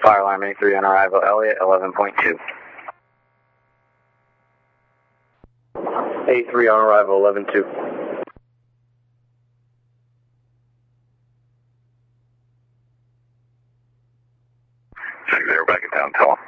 Fire alarm A3 on arrival, Elliott, 11.2. A3 on arrival, 11.2. Check there, back at down, tell.